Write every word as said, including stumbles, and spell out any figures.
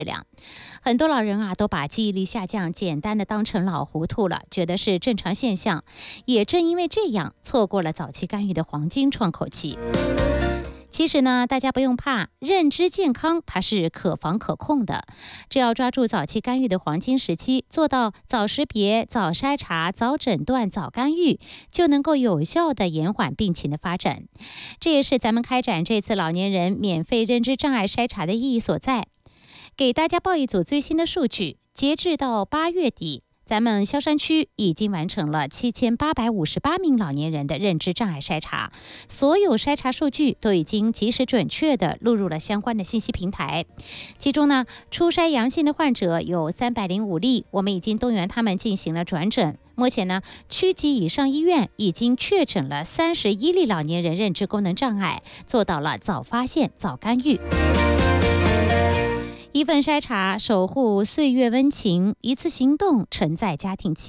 量。很多老人啊都把记忆力下降简单的当成老糊涂了，觉得是正常现象。也正因为这样，错过了早期干预的黄金窗口期。其实呢，大家不用怕，认知健康它是可防可控的。只要抓住早期干预的黄金时期，做到早识别、早筛查、早诊断、早干预，就能够有效地延缓病情的发展。这也是咱们开展这次老年人免费认知障碍筛查的意义所在。给大家报一组最新的数据，截至到八月底，咱们萧山区已经完成了七千八百五十八名老年人的认知障碍筛查，所有筛查数据都已经及时准确地录入了相关的信息平台。其中呢，初筛阳性的患者有三百零五例，我们已经动员他们进行了转诊。目前呢，区级以上医院已经确诊了三十一例老年人认知功能障碍，做到了早发现、早干预。一份筛查，守护岁月温情；一次行动，承载家庭期。